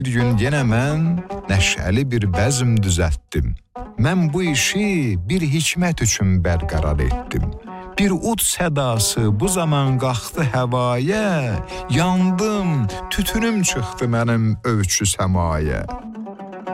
Bir gün yenə mən nəşəli bir bəzm düzəltdim. Mən bu işi bir hikmət üçün bərqərar etdim. Bir ud sədası bu zaman qalxdı həvaya, yandım, tütünüm çıxdı mənim övçü səmaya.